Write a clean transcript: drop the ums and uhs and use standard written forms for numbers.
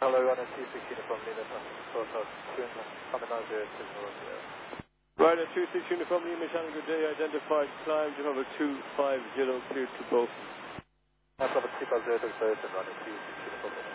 Hello, running 26 uniform Lima from South Twin, coming 90 Right, at 26 uniform Lima, Shannon, good day. Identified climb, Jehovah 250, cleared to both. That's over 250, running 26 uniform Lima.